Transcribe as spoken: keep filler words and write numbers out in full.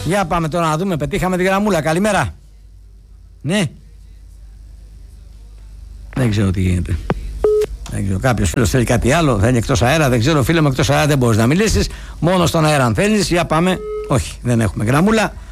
Για πάμε τώρα να δούμε. Πετύχαμε τη γραμμούλα. Καλημέρα. Ναι. Δεν ξέρω τι γίνεται. Δεν ξέρω. Κάποιος φίλος θέλει κάτι άλλο. Θα είναι εκτός αέρα. Δεν ξέρω. Φίλε μου, εκτός αέρα δεν μπορείς να μιλήσεις. Μόνο στον αέρα αν θέλεις. Για πάμε. Όχι, δεν έχουμε γραμμούλα.